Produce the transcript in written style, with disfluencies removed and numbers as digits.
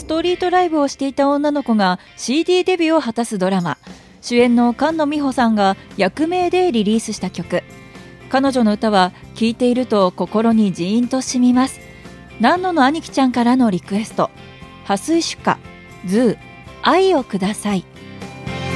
トリートライブをしていた女の子が CD デビューを果たすドラマ。主演の菅野美穂さんが役名でリリースした曲。彼女の歌は聴いていると心にジーンと染みます。南野の兄貴ちゃんからのリクエスト。蓮井主歌、ズー、愛をください。